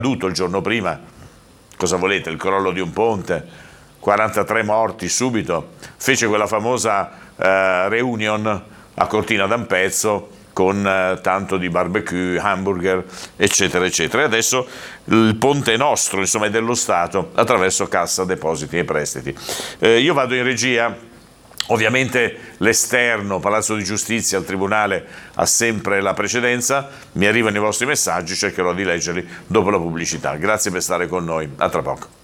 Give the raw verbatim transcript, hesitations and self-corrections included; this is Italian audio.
il giorno prima, cosa volete, il crollo di un ponte, quarantatré morti subito, fece quella famosa eh, reunion a Cortina d'Ampezzo con eh, tanto di barbecue, hamburger, eccetera, eccetera. E adesso il ponte è nostro, insomma, è dello Stato, attraverso Cassa Depositi e Prestiti. Eh, io vado in regia. Ovviamente l'esterno, Palazzo di Giustizia, il Tribunale ha sempre la precedenza. Mi arrivano i vostri messaggi, cercherò di leggerli dopo la pubblicità. Grazie per stare con noi, a tra poco.